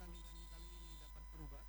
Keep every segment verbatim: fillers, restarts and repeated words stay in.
pertandingan kali ini dapat berubah.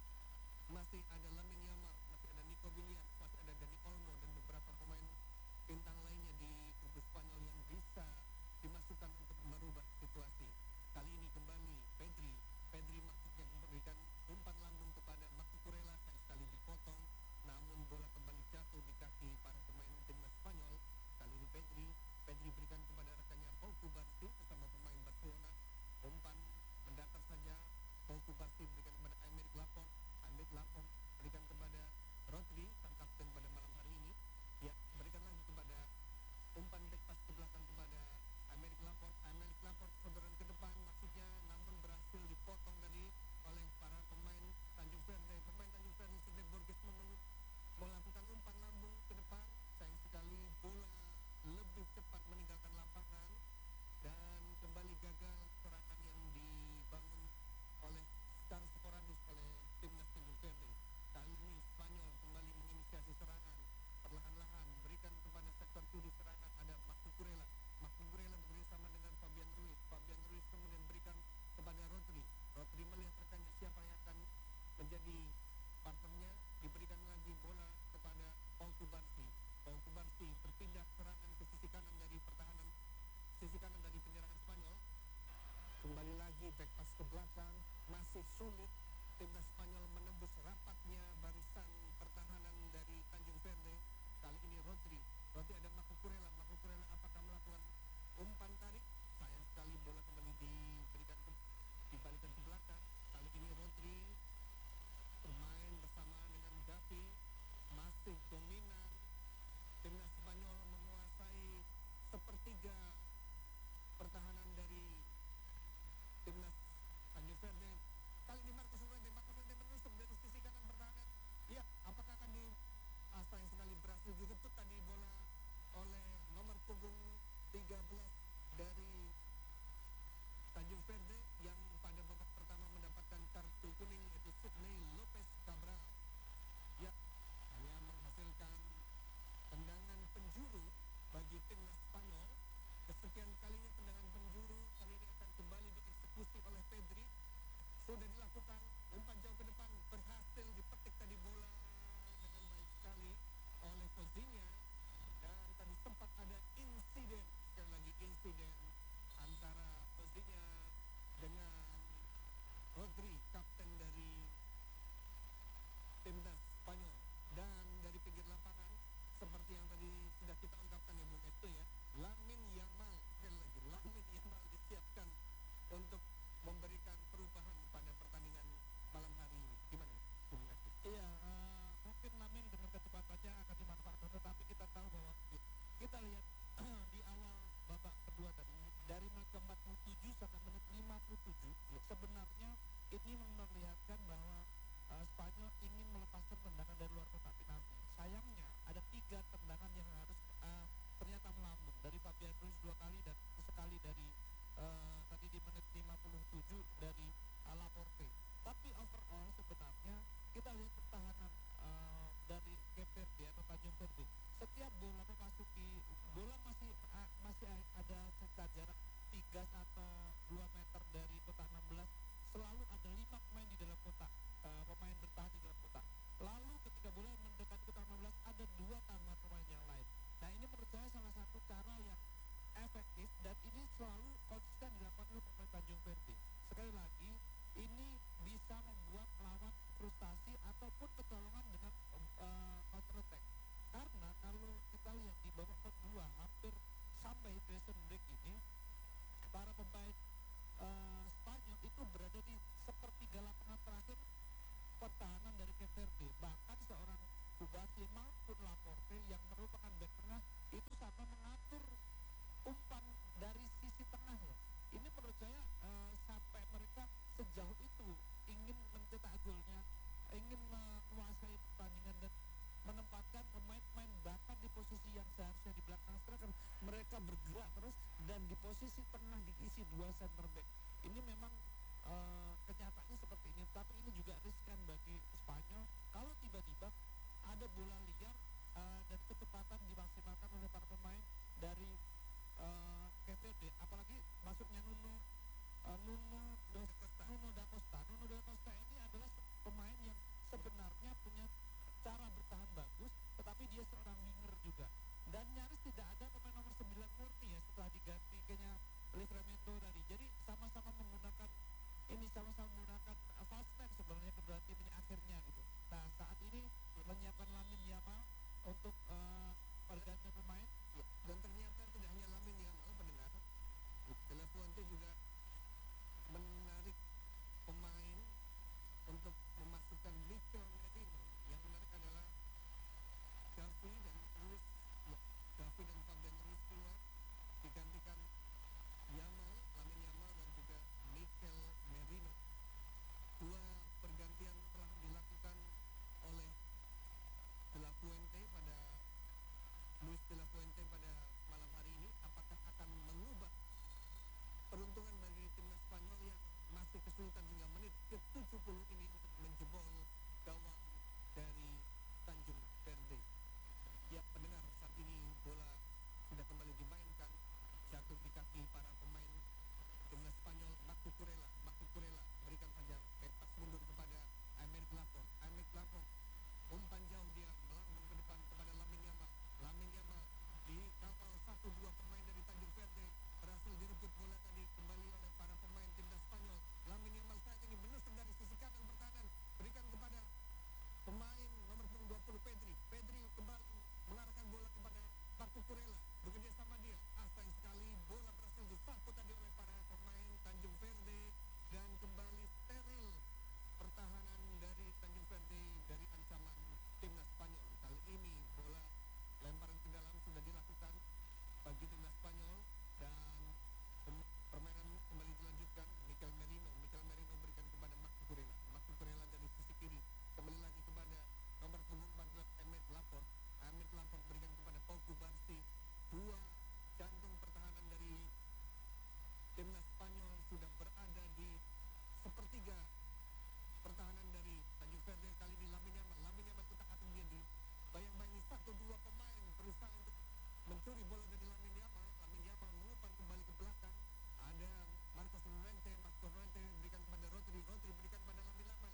Masih ada Lamine Yamal, masih ada Nico Williams, masih ada Dani Olmo dan beberapa pemain bintang lainnya di kubu Spanyol yang bisa dimasukkan untuk merubah situasi. Kali ini kembali Pedri, Pedri maksudnya memberikan umpan lambung kepada Marco Kurela, sayang sekali dipotong, namun bola kembali jatuh di kaki para pemain timnas Spanyol. Kali ini Pedri, Pedri berikan kepada rekannya Pau Cubarsí sesama pemain Barcelona. Umpan mendatar saja, Pau Cubarsí berikan kepada Aymeric Laporte, Aymeric Laporte berikan kepada Rodri, sang kapten pada malam hari ini. Ya, berikan lagi kepada umpan back pass ke belakang kepada Aymeric Laporte, Aymeric Laporte sodoran ke depan maksudnya, namun berhasil dipotong tadi oleh para pemain Tanjung Verde. Pemain Tanjung Verde Cedric Borges melakukan umpan lambung ke depan, sayang sekali bola lebih cepat meninggalkan lapangan dan kembali gagal serangan yang dibangun oleh secara sporadis oleh timnas Tanjung Verde. Kali ini Spanyol kembali menginisiasi serangan perlahan-lahan, berikan kepada sektor kiri serangan ada Marco Kurela. Marco Kurela bekerjasama dengan Fabian Ruiz. Fabian Ruiz kemudian berikan kepada Rodri. Rodri melihat rekannya siapa yang akan menjadi partnernya, diberikan lagi bola kepada Pau Cubarsí. Pau Cubarsí berpindah serangan ke sisi kanan dari pertahanan, sisi kanan dari penyerangan Spanyol. Kembali lagi back pass ke belakang, masih sulit timnas Spanyol menembus rapatnya barisan pertahanan dari Tanjung Verde. Kali ini Rodri, Rodri ada Marco Kurela. Marco Kurela apakah melakukan umpan tarik? Sayang sekali bola kembali diberikan ke, dibalikan ke belakang. Kali ini Rodri bermain bersama dengan Gavi, masih dominan. Timnas Spanyol menguasai sepertiga pertahanan dari timnas Tanjung Verde. Kali ini Marcos Llorente, Marcos Llorente menusuk dari sisi kanan pertahanan. Ya, apakah akan di ah, sayang sekali berhasil direbut tadi bola oleh nomor punggung tiga belas dari Tanjung Verde yang pada babak pertama mendapatkan kartu kuning, yaitu Sidney Lopez Cabral. Ya, hanya menghasilkan tendangan penjuru bagi timnas Spanyol. Kesekian kalinya tendangan penjuru, kali ini akan kembali dieksekusi oleh Pedri. Sudah dilakukan, umpan jauh ke depan, berhasil dipetik tadi bola dengan baik sekali oleh Fozinya. Dan tadi sempat ada insiden, sekali lagi insiden antara Fozinya dengan Rodri, kapten dari timnas Spanyol. Dan dari pinggir lapangan, seperti yang tadi sudah kita ungkapkan ya Bung Estu ya, Lamine Yamal, sekali lagi Lamine Yamal disiapkan untuk memberikan perubahan pada pertandingan malam hari ini. Gimana Bung Estu? Iya, uh, mungkin Lamine dengan kecepatannya akan dimanfaatkan, tetapi kita tahu bahwa kita lihat di awal babak kedua tadi dari menit ke empat puluh tujuh sampai menit lima puluh tujuh sebenarnya ini memperlihatkan bahwa uh, Spanyol ingin melepaskan tendangan dari luar kotak penalti. Sayangnya ada tiga tendangan yang harus uh, ternyata melambung, dari Fabian Ruiz dua kali dan sekali dari uh, tadi di menit lima puluh tujuh dari uh, Laporte. Tapi overall sebenarnya kita lihat pertahanan uh, dari Cape Verde atau Tanjung Verde, setiap bola memasuki bola masih uh, masih ada sekitar jarak tiga atau dua meter dari kotak enam belas, selalu ada lima pemain di dalam kotak, uh, pemain bertahan di dalam kotak. Lalu ketika bola mendekati kotak enam belas ada dua tambah pemain yang lain. Nah, ini menurut saya salah satu cara yang efektif dan ini selalu konsisten dilakukan oleh pemain Tanjung Verde. Sekali lagi, ini bisa membuat lawan frustasi ataupun kecolongan dengan uh, counter attack. Karena kalau kita lihat di babak kedua hampir sampai dressing break ini, para pemain uh, Spanyol itu berada di sepertiga lapangan terakhir pertahanan dari Cape Verde. Bahkan seorang Cubarsí maupun Laporte yang merupakan back tengah itu sampai mengatur umpan dari sisi tengah ya. Ini menurut saya uh, sampai mereka sejauh itu ingin mencetak golnya, ingin menguasai pertandingan dan menempatkan pemain-pemain bahkan di posisi yang seharusnya di belakang striker, mereka bergerak terus dan di posisi tengah diisi dua center back. Ini memang uh, kenyataannya seperti ini, tapi ini juga riskan bagi Spanyol kalau tiba-tiba ada bola liar uh, dan kecepatan dimaksimalkan oleh para pemain dari uh, Cape Verde, apalagi masuknya Nuno uh, Nuno Dos, Nuno da Costa untuk uh, pergantian pemain. Ya, dan ternyata tidak hanya Lamine Yamal pendengar, De La Fuente juga menarik pemain untuk memasukkan Mikel Merino. Yang menarik adalah Gavi dan Ruiz. Ya, Gavi dan Fabian Ruiz keluar, digantikan Yamal, Lamine Yamal dan juga Mikel Merino. Dua pergantian telah dilakukan oleh De La Fuente pada Luis De La Fuente pada malam hari ini. Apakah akan mengubah peruntungan bagi timnas Spanyol yang masih kesulitan hingga menit ke tujuh puluh ini untuk menjebol gawang dari Tanjung Verde? Ya, pendengar, saat ini bola sudah kembali dimainkan, jatuh di kaki para pemain timnas Spanyol. Marco Kurela, Marco Kurela berikan saja back pass mundur kepada Aymeric Laporte. Aymeric Laporte umpan jauh, dia melambung ke depan kepada Lamine Yamal. Lamine Yamal dikawal satu dua pemain dari Tanjung Verde, berhasil direbut bola tadi kembali oleh para pemain timnas Spanyol. Lamine Yamal saat ini menusuk dari sisi kanan pertahanan, berikan kepada pemain nomor punggung dua puluh Pedri. Pedri kembali mengarahkan bola kepada Marco Kurela, bekerja sama dia. Asing sekali, bola berhasil disapu tadi oleh para pemain Tanjung Verde dan kembali steril pertahanan dari Tanjung Verde dari ancaman timnas Spanyol. Kali ini bola lemparan ke dalam sudah dilakukan bagi timnas Spanyol dan permainan kembali dilanjutkan. Mikel Merino, Mikel Merino berikan kepada Marco Kurela. Marco Kurela dari sisi kiri kembali lagi kepada nomor punggung empat belas Aymeric Laporte. Aymeric Laporte berikan kepada Pau Cubarsí. Dua jantung pertahanan dari timnas Spanyol sudah berada di sepertiga pertahanan dari Tanjung Verde. Kali ini Lamine Yamal, Lamine Yamal utak-atik dia di bayang-bayangi satu dua pemain berusaha untuk mencuri bola dari Lamine Yamal. Lamine Yamal mengumpan kembali ke belakang. Ada Marcos Llorente, Marcos Llorente berikan kepada Rodri, Rodri berikan kepada Lamine Yamal.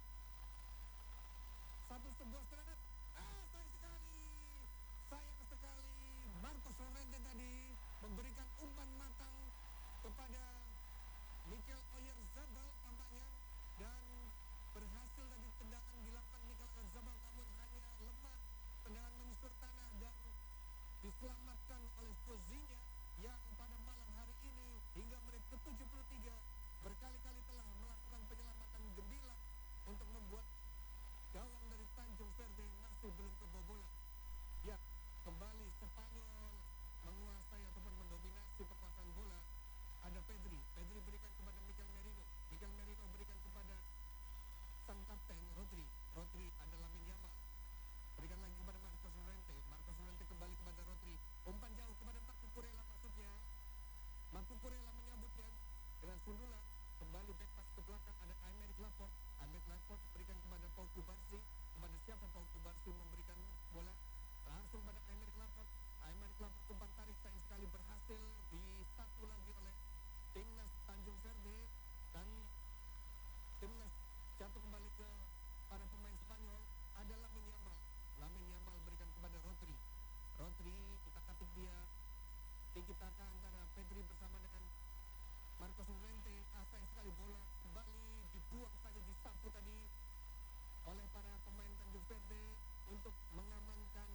Satu sebuah serangan. Ah, sayang sekali. Sayang sekali. Marcos Llorente tadi memberikan umpan matang kepada Mikel Oyarzabal tampaknya, dan berhasil tadi tendangan dilakukan Mikel Oyarzabal, namun hanya lemah. Tendangan menyusur tanah dan diselamatkan oleh Kozinya yang pada malam hari ini hingga menit ke tujuh puluh tiga berkali-kali telah melakukan penyelamatan gemilang untuk membuat gawang dari Tanjung Verde masih belum kebobolan. Ya, kembali Spanyol menguasai ataupun mendominasi penguasaan bola. Ada Pedri, Pedri berikan kepada Mikel Merino, Mikel Merino berikan kepada sang kapten Rodri, Rodri ada Lamine Yamal, berikan lagi kepada Marcos Llorente, Marcos Llorente kembali kepada Rodri, umpan jauh kepada Marco Kurela, maksudnya Marco Kurela menyambutnya dengan sundulan, kembali back pass ke belakang. Ada Aymeric Laporte, Aymeric Laporte berikan kepada Pau Cubarsí. Kepada siapa Pau Cubarsí memberikan bola? Langsung pada Aymeric Laporte. Aymeric Laporte umpan tarik sayang sekali berhasil disatu lagi oleh timnas Tanjung Verde, dan timnas jatuh kembali ke para pemain Spanyol. Ada Lamine Yamal, Lamine Yamal berikan kepada Rodri, Rodri utak-atik dia, tinggi taka antara Pedri bersama dengan Marcos Llorente. Asing sekali, bola kembali dibuang saja, disapu tadi oleh para pemain Tanjung Verde untuk mengamankan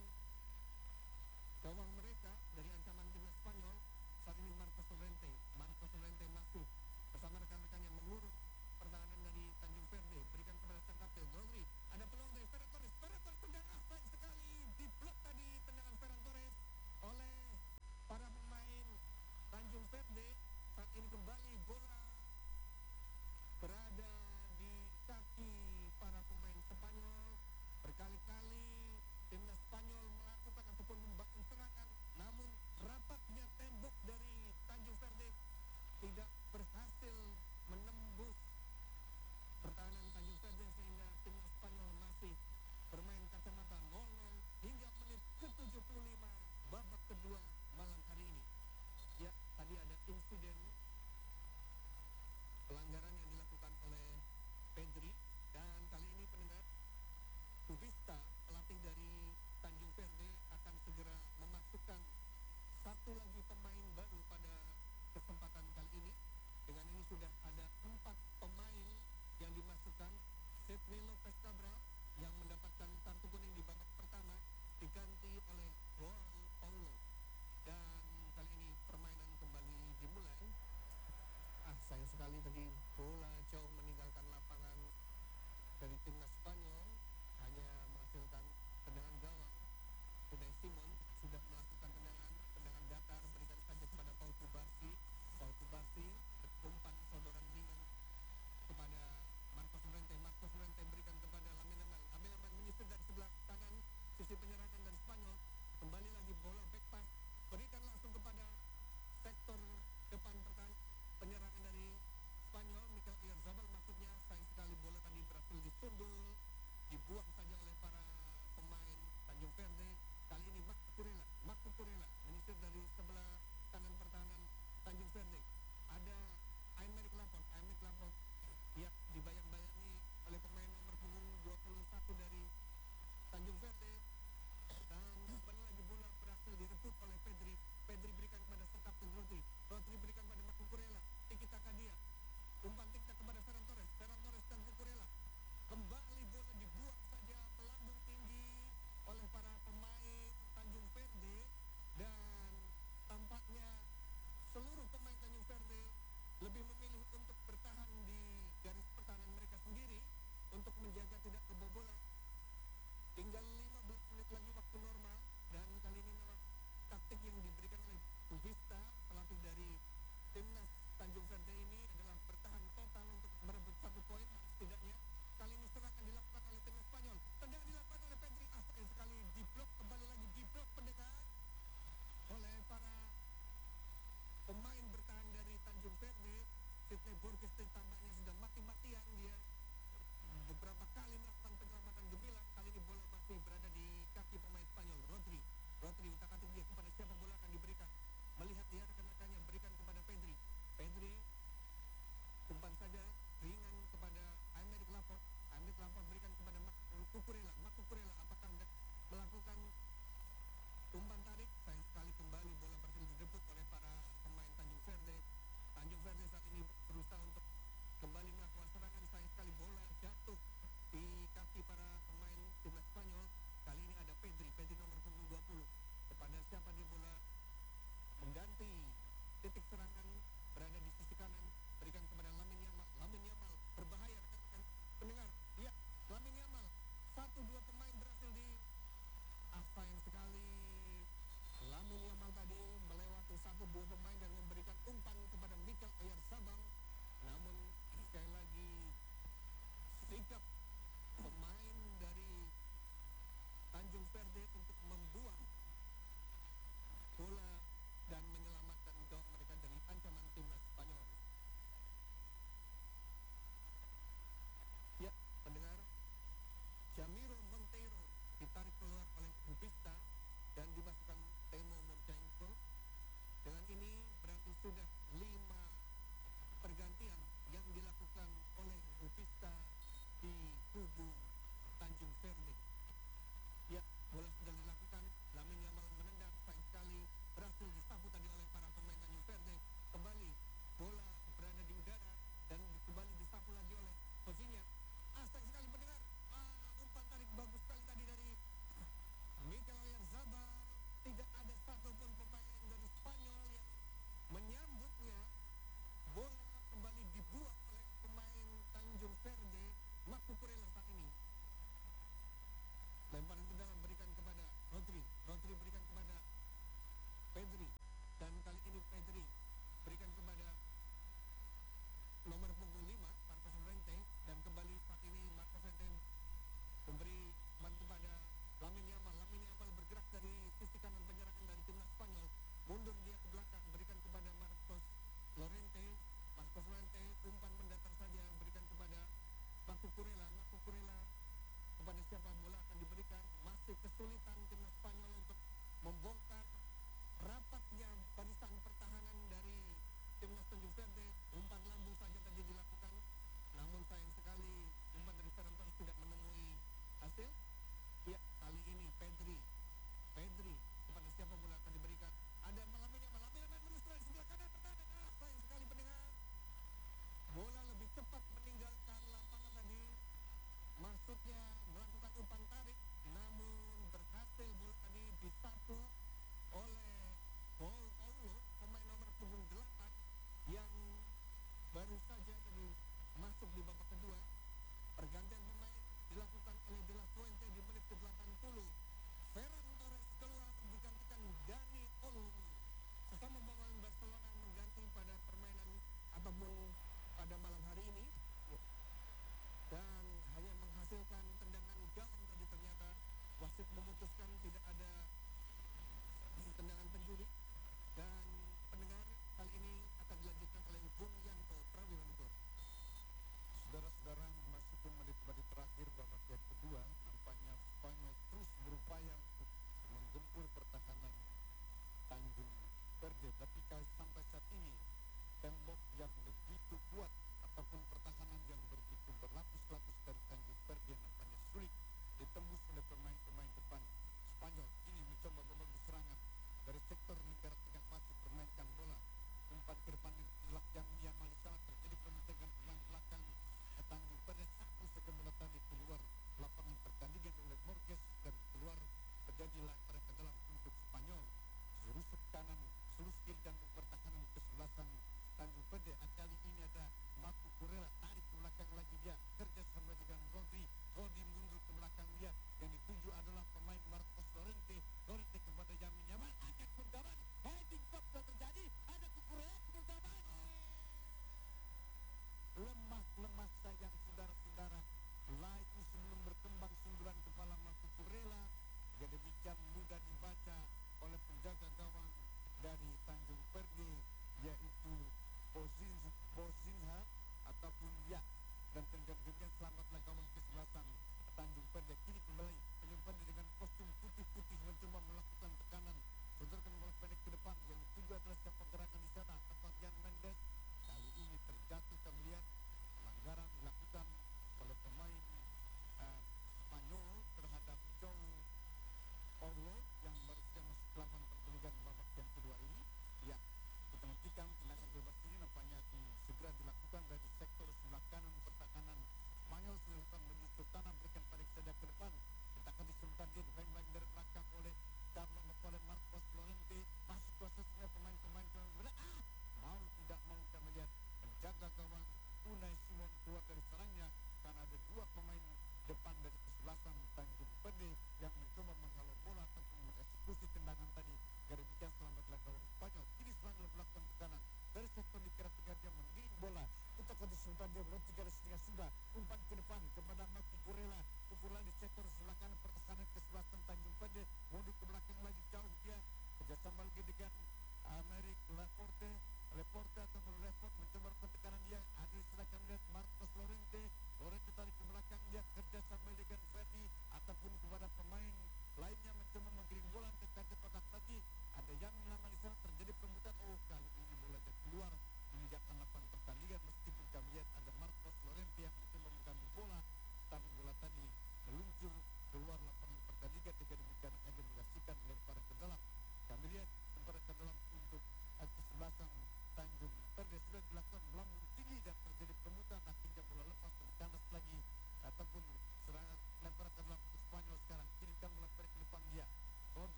gawang mereka dari ancaman timnas Spanyol. Saat ini Marcos Llorente, Marcos Llorente masuk bersama rekan-rekannya mengurung pertahanan dari Tanjung Verde, berikan kepada sang kapten Rodri. Ada peluang dari Ferran Torres, Ferran Torres tendang asing sekali, diblok tadi tendangan Ferran Torres oleh para pemain Tanjung Verde. Saat ini kembali bola berada di kaki para pemain Spanyol. Berkali-kali timnas Spanyol melakukan ataupun membangun serangan, namun rapatnya tembok dari Tanjung Verde tidak berhasil menembus pertahanan Tanjung Verde, sehingga timnas Spanyol masih bermain kacamata nol nol hingga menit ke tujuh puluh lima babak kedua malam hari ini. Ya, tadi ada insiden pelanggaran yang dilakukan oleh Pedri, dan kali ini pendengar, Kubista, pelatih dari Tanjung Verde, akan segera memasukkan satu lagi pemain baru pada kesempatan kali ini. Dengan ini sudah ada empat pemain yang dimasukkan. Sidney Lopez Cabral yang mendapatkan kartu kuning di babak pertama, diganti oleh Joao Paulo. Dan kali ini permainan kembali dimulai. Ah, sayang sekali tadi bola jauh meninggalkan lapangan dari timnas Spanyol, hanya menghasilkan tendangan gawang. Unai Simon sudah melakukan tendangan tendangan datar, berikan saja kepada Pau Kubarsi. Pau Kubarsi umpan sodoran ringan kepada Marcos Llorente. Marcos Llorente berikan kepada Lamine Yamal. Lamine Yamal menyisir dari sebelah kanan sisi penyerangan dan Spanyol kembali lagi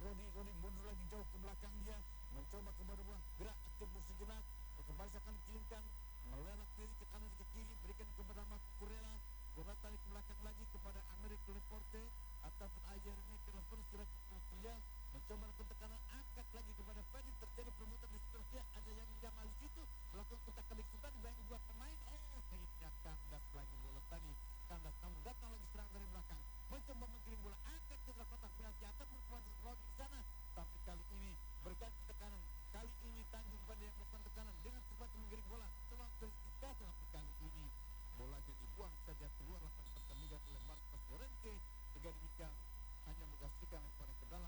Rodi, Rodi mundur lagi jauh ke belakang dia, mencoba kembali bola, gerak aktif sejenak, kembali akan dikirimkan, melelak diri ke kanan ke kiri, berikan kepada Marco Kurela, bola tarik ke belakang lagi kepada Amerik Leporte ataupun Ayermi ke lepas sudah ke Austria, mencoba lakukan tekanan, angkat lagi kepada Fedi, terjadi permutaan di seterusnya, ada yang Jamal di situ, melakukan kontak kali kembali, bayang dua pemain, oh akhirnya kandas lagi bola tadi, kandas, namun datang lagi serang dari belakang, mencoba mengirim bola, angkat ke dalam kotak penalti atau berpulang Rodi di sana, tapi kali ini berganti tekanan, kali ini Tanjung pada yang melakukan tekanan dengan cepat mengirim bola, setelah terkisah, tapi kali ini bolanya dibuang saja keluar lapangan pertandingan oleh Marcos Llorente, tiga demikian hanya menggantikan lemparan ke dalam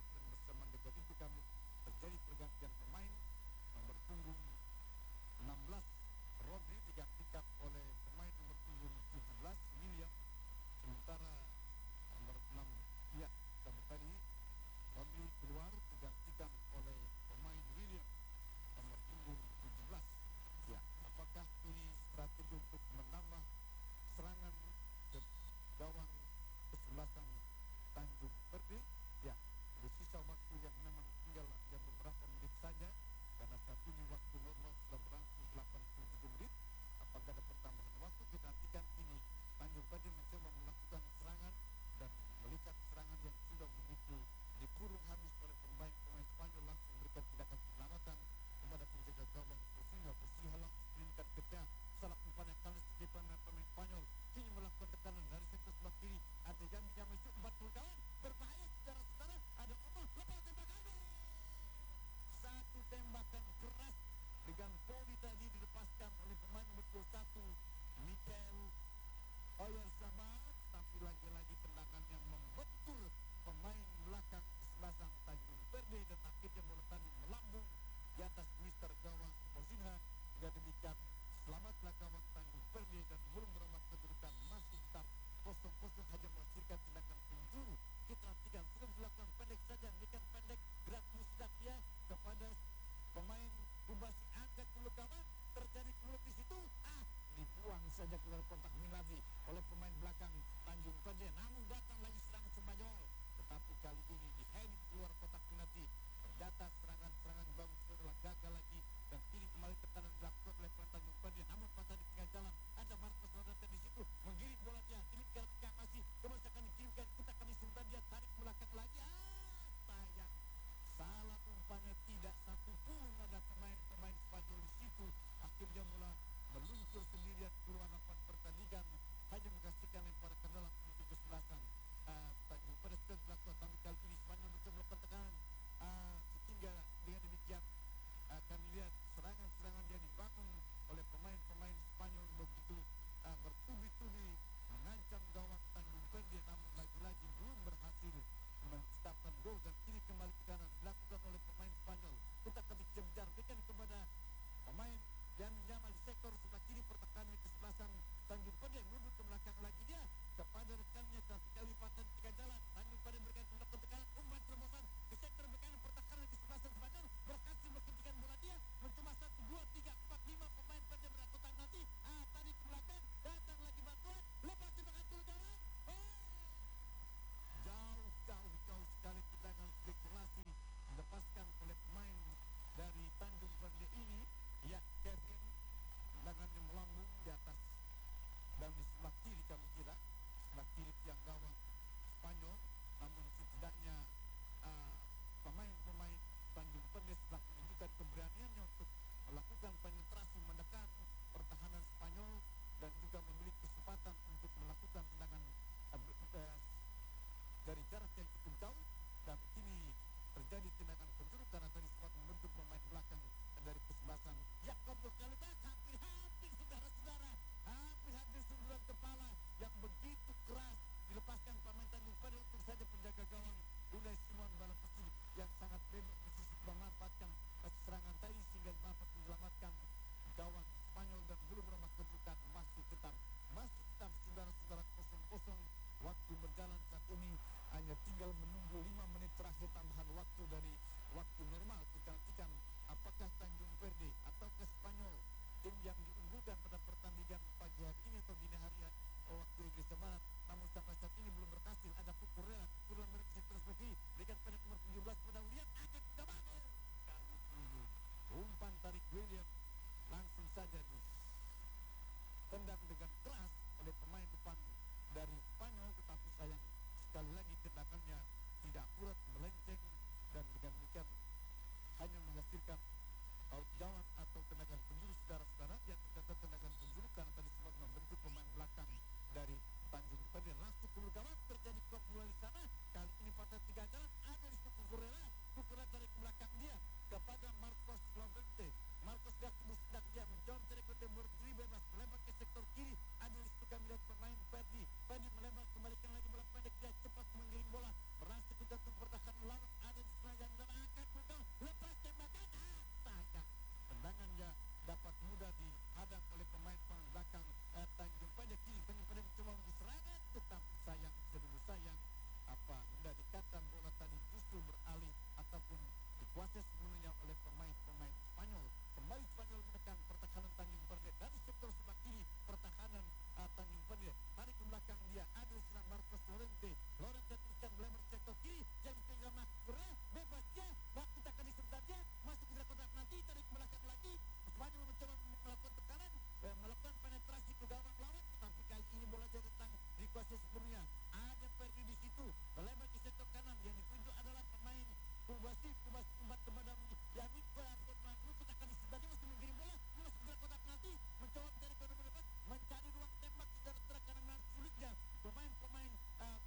ditendang dengan keras oleh pemain depan dari Spanyol, tetapi sayang sekali lagi tendangannya tidak akurat, melenceng, dan dengan demikian hanya menghasilkan out jauhan atau tendangan penjuru. Saudara-saudara, yang terdapat tendangan penjuru karena tadi sempat membentuk pemain belakang dari Tanjung Priok. Langsung ke gawang terjadi kok bola di sana. Kali ini pada tiga jalan ada di situ Kukurela. Kukurela dari belakang dia kepada Marcos Lorente. Marcos Gasmus sedang dia mencoba mencari konten berdiri bebas melempar ke sektor kiri. Ada di situ kami lihat pemain Ferdi. Ferdi melempar kembalikan lagi bola pendek, dia cepat menggiring bola. Berhasil ke jantung pertahanan lawan. Ada di sana yang dalam angkat bukan lepas tembakan. Astaga, tendangannya dapat mudah dihadang oleh pemain pemain belakang eh, Tanjung Priok. Kiri Tanjung Priok mencoba serangan, tetapi sayang seribu sayang apa hendak dikatakan bola tadi justru beralih ataupun dikuasai sepenuhnya oleh pemain-pemain Spanyol. Kembali Spanyol menekan pertahanan Tanjung Priok dari sektor sebelah kiri. Pertahanan uh, Tanjung Priok tarik ke belakang dia ada di sana Marcos Lorente. Lorente teruskan melempar sektor kiri yang tinggal Makure bebasnya waktu tak akan disebenarnya masuk ke kotak nanti tarik ke belakang lagi. Spanyol mencoba melakukan tekanan eh, melakukan penetrasi ke gawang lawan, tetapi kali ini bola jatuh datang dikuasai sepenuhnya. Ada Ferdi di situ melempar ke sektor kanan yang ditunjuk adalah pemain Kubasi Kubas Kumbat kepada Yamin pemain Kubas akan disebenarnya masih menggiring bola masuk ke kotak nanti mencoba mencari korban bebas mencari ruang tembak secara karena sulitnya pemain-pemain uh,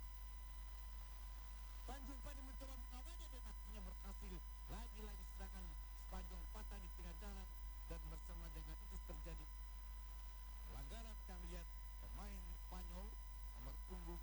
Tanjung Priok mencoba mengawalnya dan akhirnya berhasil. Lagi-lagi serangan Spanyol patah di tengah jalan dan bersama dengan itu terjadi pelanggaran. Kami lihat pemain Spanyol nomor punggung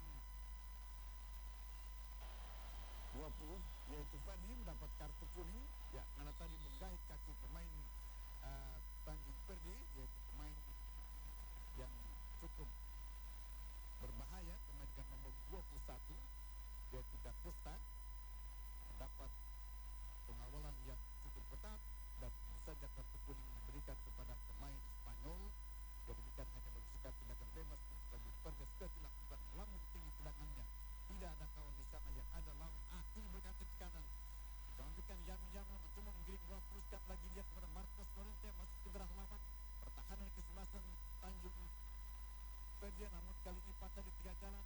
dua puluh yaitu Ferdi mendapat kartu kuning ya karena tadi menggait kaki pemain uh, Tanjung Priok yaitu pemain yang cukup berbahaya, pemain dengan nomor dua puluh satu yaitu Da Costa mendapat pengawalan yang cukup ketat dan saja kartu kuning diberikan kepada pemain Spanyol. Demikian hanya bersikap tindakan bebas untuk Tanjung Priok sudah dilakukan lamun tinggi tendangannya. Tidak ada kawan di sana yang ada lawan. Ah, ini berkata ke kanan. Kemudian Yamin Yamin mencoba menggiring bola teruskan lagi dia kepada Marcos Lorente masuk ke gerah lawan. Pertahanan kesebelasan Tanjung Priok namun kali ini patah di tiga jalan.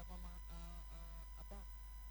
dia mema, uh, uh, apa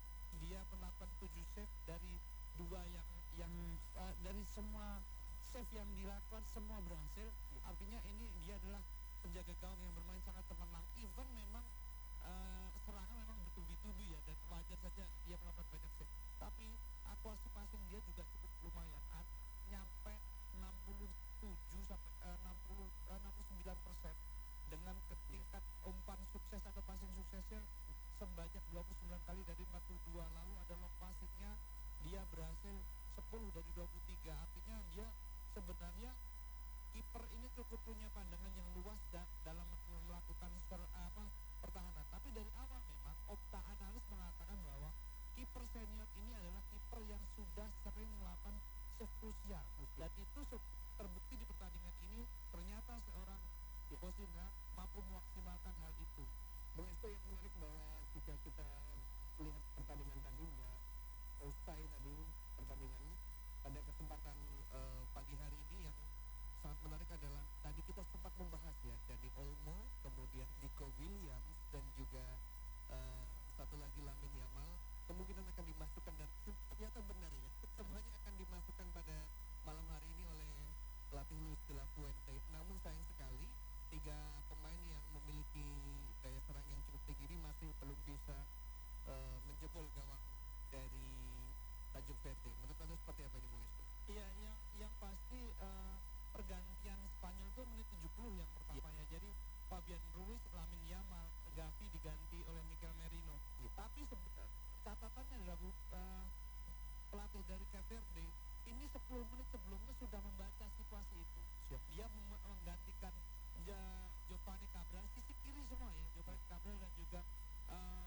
dia melakukan tujuh save dari dua yang yang uh, dari semua save yang dilakukan semua berhasil. Artinya ini dia adalah penjaga gawang yang bermain sangat cemerlang. Even memang uh, serangan memang bertubi-tubi ya, dan wajar saja dia melakukan banyak save. Tapi akurasi passing dia juga cukup lumayan, Ad, nyampe enam puluh tujuh sampai uh, enam puluh, uh, enam puluh sembilan persen dengan tingkat umpan sukses atau passing suksesnya sebanyak dua puluh sembilan kali dari empat puluh dua. Lalu ada long passingnya dia berhasil sepuluh dari dua puluh tiga. Artinya dia sebenarnya kiper ini cukup punya pandangan yang luas da dalam melakukan ser apa pertahanan. Tapi dari awal memang Opta analis mengatakan bahwa kiper senior ini adalah kiper yang sudah sering melakukan save krusial, dan itu terbukti di pertandingan ini. Ternyata seorang Bosinha mampu memaksimalkan hal itu. Bang Esto, yang menarik bahwa jika kita lihat pertandingan tadi, ya, usai tadi pertandingan pada kesempatan uh, pagi hari ini, yang sangat menarik adalah tadi kita sempat membahas ya, Dani Olmo, kemudian Nico Williams, dan juga uh, satu lagi Lamine Yamal kemungkinan akan dimasukkan, dan ternyata benar ya, semuanya akan dimasukkan pada malam hari ini oleh pelatih Luis de la Fuente. Namun sayang sekali tiga pemain yang memiliki daya serang yang cukup tinggi ini masih belum bisa uh, menjebol gawang dari Tanjung Verde. Menurut Anda seperti apa ini, Bung Esto? Iya, yang yang pasti uh, pergantian Spanyol itu menit tujuh puluh yang pertama ya. Jadi Fabian Ruiz, Lamine Yamal, Gavi diganti oleh Mikel Merino. Ya. Tapi catatannya adalah uh, pelatih dari Cape Verde ini sepuluh menit sebelumnya sudah membaca situasi itu. Siap. Dia menggantikan Giovanni Cabral, sisi kiri semua ya, Giovanni Cabral, dan juga uh,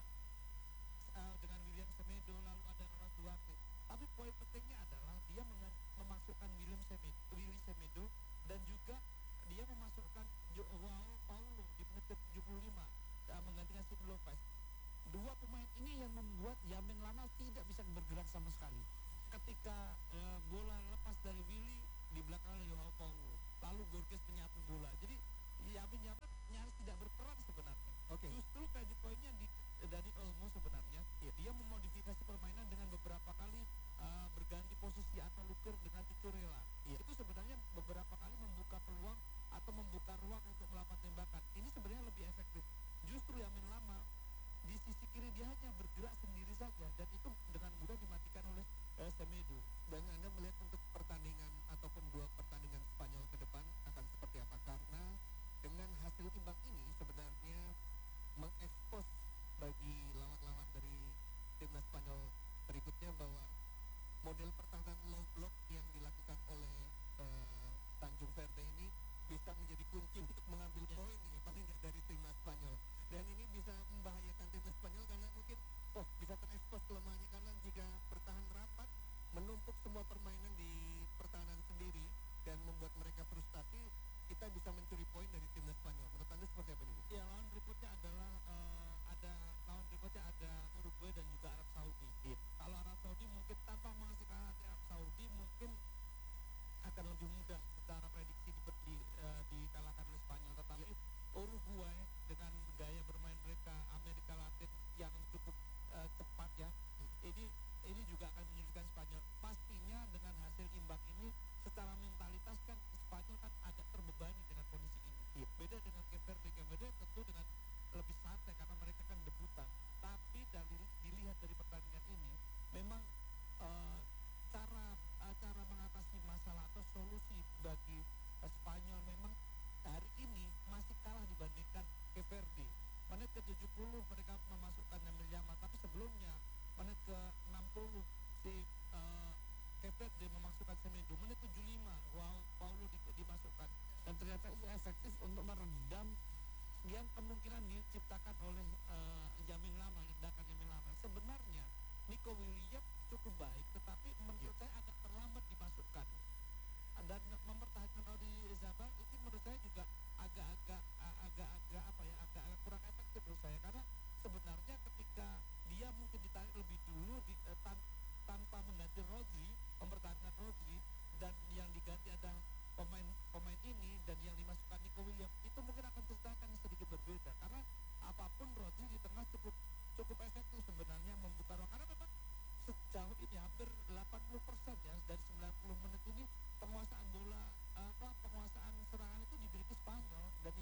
uh, dengan William Semedo, lalu ada Ronald Duarte. Tapi poin pentingnya adalah dia memasukkan William Semedo, Willy Semedo, dan juga dia memasukkan Joao Paulo di menit ke tujuh puluh lima uh, menggantikan Sidney Lopez. Dua pemain ini yang membuat Lamine Yamal tidak bisa bergerak sama sekali. Ketika uh, bola lepas dari Willy, di belakang oleh Joao Paulo, lalu Borges menyapu bola. Jadi Lamine Yamal nyaris tidak berperan sebenarnya. Okay. Justru kredit poinnya di dari Olmo sebenarnya. Yeah. Dia memodifikasi permainan dengan beberapa kali uh, berganti posisi atau luker dengan Cucurella. Yeah. Itu sebenarnya beberapa kali membuka peluang atau membuka ruang untuk melakukan tembakan. Ini sebenarnya lebih efektif. Justru Lamine Yamal di sisi kiri dia hanya bergerak sendiri saja, dan itu dengan mudah dimatikan oleh uh, Semedo. Dan Anda melihat untuk pertandingan ataupun dua pertandingan Spanyol ke depan akan seperti apa? Karena dengan hasil imbang ini sebenarnya mengekspos bagi lawan-lawan dari timnas Spanyol berikutnya bahwa model pertahanan low block yang dilakukan oleh uh, Tanjung Verde ini bisa menjadi kunci untuk mengambil ya. poin ya, paling nggak dari timnas Spanyol. Dan ini bisa membahayakan timnas Spanyol karena mungkin oh bisa terekspos kelemahannya, karena jika bertahan rapat menumpuk semua permainan di pertahanan sendiri dan membuat mereka frustasi, kita bisa mencuri poin dari timnas Spanyol. Menurut Anda seperti apa ini? Ya, lawan berikutnya adalah uh, ada lawan berikutnya ada Uruguay dan juga Arab Saudi. Yeah. Kalau Arab Saudi mungkin tanpa menghasilkan hati Arab Saudi mungkin akan lebih mudah secara prediksi di, di, uh, dikalahkan oleh Spanyol. Tetapi yeah. Uruguay dengan gaya bermain mereka Amerika Latin yang cukup uh, cepat ya, hmm. ini ini juga akan menyulitkan Spanyol. Pastinya dengan hasil imbang ini secara mentalitas kan Spanyol kan agak terbebani dengan kondisi ini. Yeah. Beda dengan Cape Verde. Cape Verde tentu dengan lebih santai karena mereka kan debutan. Tapi dari dilihat dari pertandingan ini memang uh, cara uh, cara mengatasi masalah atau solusi bagi uh, Spanyol memang hari ini masih kalah dibandingkan Cape Verde. Menit ke tujuh puluh mereka memasukkan Lamine Yamal, tapi sebelumnya menit ke enam puluh si uh, Cape Verde memasukkan Semedo. Menit tujuh puluh lima wow, Paulo di, dimasukkan, dan ternyata itu efektif untuk meredam sekian kemungkinan diciptakan oleh uh, Lamine Yamal, ledakan Lamine Yamal. Sebenarnya Nico Williams cukup baik, tetapi menurut saya agak terlambat dimasukkan, dan mempertahankan Audi Zabal itu menurut saya juga agak-agak agak-agak apa ya agak-agak kurang efektif menurut saya, karena sebenarnya ketika dia mungkin ditarik lebih dulu di, eh, tan tanpa mengganti Rodri, mempertahankan Rodri, dan yang diganti ada pemain pemain ini dan yang dimasukkan Nico Williams, itu mungkin akan ceritakan sedikit berbeda, karena apapun Rodri di tengah cukup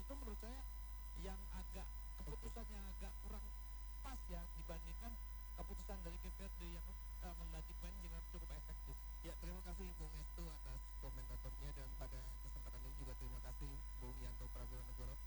itu menurut saya yang agak keputusan yang agak kurang pas ya dibandingkan keputusan dari Cape Verde yang uh, mengganti pemain dengan cukup efektif. Ya, terima kasih Bung Estu atas komentatornya, dan pada kesempatan ini juga terima kasih Bung Yanto Prawiro Negoro